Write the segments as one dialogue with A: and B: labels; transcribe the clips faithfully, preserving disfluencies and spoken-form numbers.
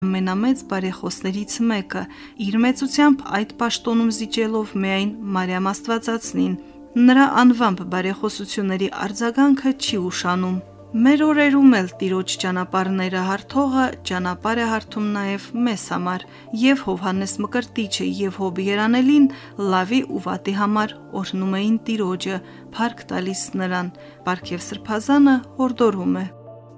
A: Ամենամեծ բարեխոսներից մեկը, իր մեծությամբ այդ պաշտոնում զիջելով միայն Մարիամ Աստվածածնին, նրա անվամբ բարեխոսությունների արձագանքը չի ուշանում։ Մեր օրերում էլ Տիրոջ ճանապարհները հարթողը ճանապարհ է հարթում նաև մեզ համար, եւ Հովհաննես Մկրտիչը եւ Հոբ Երանելին լավի ու վատի համար օրհնում էին Տիրոջը, փառք տալիս նրան։ Պարգև Սրբազանը հորդորում է.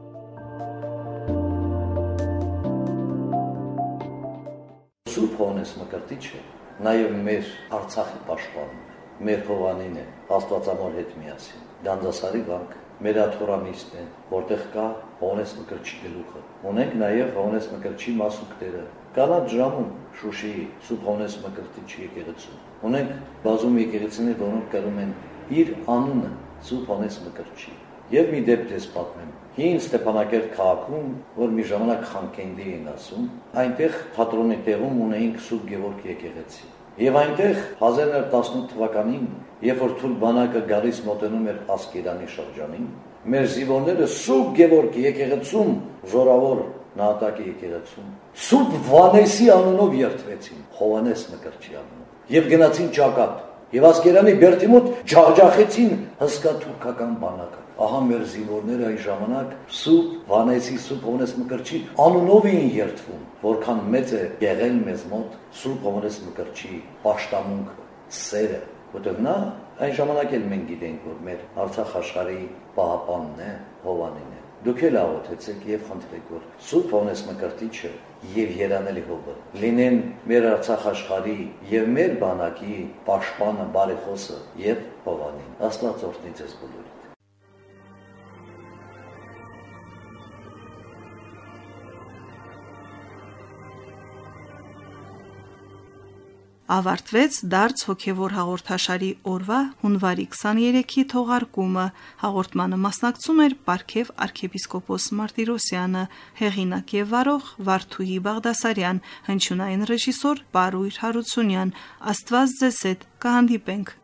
B: Սուրբ Հովհաննես Մկրտիչը նաև մեր Արցախի պաշտպանն է, մեր Հովանին է, Աստվածամոր հետ միասին, Գանձասարի վանք, մեր աթոռամիսն է, որտեղ կա Հովհաննես Մկրտչի գլուխը։ Ունենք նաև Հովհաննես Մկրտչի մասունքները։ Կանաչ ժամում Շուշիի Սուրբ Հովհաննես Մկրտիչի եկեղեցում։ Ունենք բազում եկեղեցիներ, որոնք կրում են իր անունը Սուրբ Հովհաննես Մկրտչի։ Եվ մի դեպք ես պատմեմ։ Հին Ստեփանակերտ քաղաքում, որ մի ժամանակ Խանկենդի էին ասում, այնտեղ թատրոնի տեղում ունեինք Սուրբ Գևորգ եկեղեցի։ Եվ այնտեղ հազար նոր տասնութ թվականին, երբ որ թուրք բանակը գալիս մոտենում էր Ասկերանի շրջանին, մեր զինվորները Սուրբ Գևորգ եկեղեցում, զորավոր նահատակի եկեղեցում, Սուրբ Վանեսի անունով երթվեցին, Հովհաննես Մկրտչի անունով, եւ գնացին ճակատ, եւ Ասկերանի բերդի մոտ ջախջախեցին հսկա թուրքական բանակը։ Ահա մեր զինվորները այն ժամանակ Սուրբ Վանեսի, Սուրբ Հովհաննես Մկրտչի անունով էին երթվում, որքան մեծ է եղել մեզ մոտ Սուրբ Հովհաննես Մկրտչի պաշտամունքը, սերը, որտեղ նա այն ժամանակ էլ մենք գիտենք, որ մեր Արցախ աշխարհի պահապանն է, Հովանին է։ Դուք էլ աղոթեցեք եւ խնդրեք, որ Սուրբ Հովհաննես Մկրտիչը եւ Երանելի Հոբը լինեն մեր Արցախ աշխարհի եւ մեր բանակի պաշտպանը, բարեխոսը եւ Հովանին։ Աստված օրհնի ձեզ բոլորին։
A: Ավարտվեց դարձ հոգևոր հաղորդաշարի օրվա հունվարի քսաներեքի թողարկումը։ Հաղորդմանը մասնակցում էր Պարգև arczepiskopos Martirosyan-ը, հեղինակ եւ վարող Վարդուհի Բաղդասարյան, հնչյունային ռեժիսոր Պարույր Հարությունյան։ Աստված ձեզ հետ, կհանդիպենք